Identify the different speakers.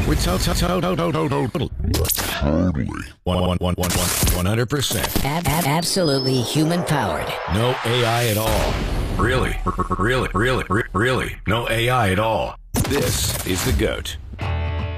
Speaker 1: We're totally 100%.
Speaker 2: Absolutely human powered.
Speaker 1: No AI at all. Really? No AI at all. This is the GOAT.